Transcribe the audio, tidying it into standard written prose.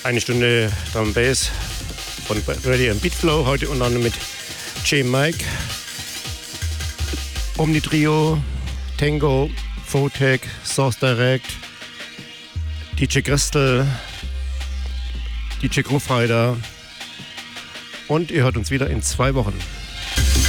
Eine Stunde Drum Bass von Radio Beatflow, heute unter anderem mit J Mike, Omni Trio, Tango, Photek, Source Direct, DJ Crystal, DJ Groove Rider und ihr hört uns wieder in 2 Wochen.